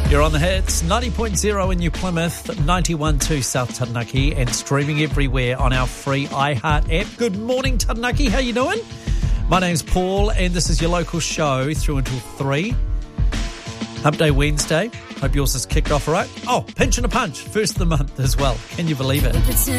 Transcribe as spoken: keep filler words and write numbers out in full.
You're on the hits, ninety point oh in New Plymouth, ninety-one point two South Taranaki, and streaming everywhere on our free iHeart app. Good morning, Taranaki. How you doing? My name's Paul, and this is your local show through until three. Hump Day Wednesday. Hope yours has kicked off all right. Oh, Pinch and a Punch, first of the month as well. Can you believe it?